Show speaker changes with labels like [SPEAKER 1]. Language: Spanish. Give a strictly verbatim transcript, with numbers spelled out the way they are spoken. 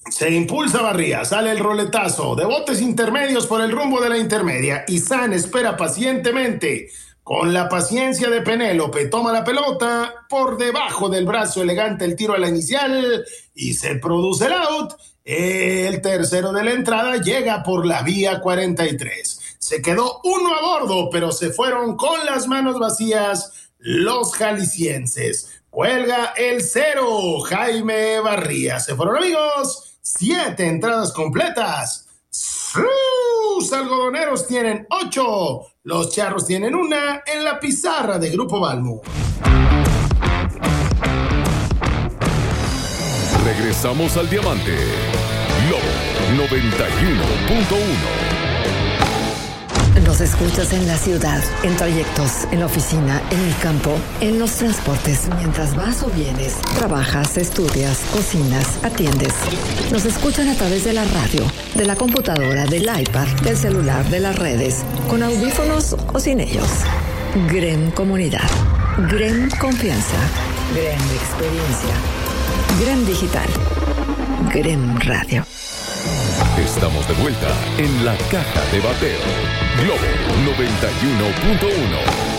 [SPEAKER 1] Se impulsa Barría, sale el roletazo de botes intermedios por el rumbo de la intermedia y San espera pacientemente. Con la paciencia de Penélope, toma la pelota por debajo del brazo elegante el tiro a la inicial y se produce el out. El tercero de la entrada llega por la vía cuarenta y tres. Se quedó uno a bordo, pero se fueron con las manos vacías los jaliscienses. Cuelga el cero, Jaime Barría. Se fueron, amigos. Siete entradas completas. Sus algodoneros tienen ocho. Los charros tienen una en la pizarra de Grupo Balmo.
[SPEAKER 2] Regresamos al diamante. Lobo noventa y uno punto uno.
[SPEAKER 3] Nos escuchas en la ciudad, en trayectos, en la oficina, en el campo, en los transportes, mientras vas o vienes, trabajas, estudias, cocinas, atiendes. Nos escuchan a través de la radio, de la computadora, del iPad, del celular, de las redes, con audífonos o sin ellos. Grem Comunidad, Grem Confianza, Grem Experiencia, Grem Digital, Grem Radio.
[SPEAKER 2] Estamos de vuelta en la caja de bateo. Globo noventa y uno punto uno.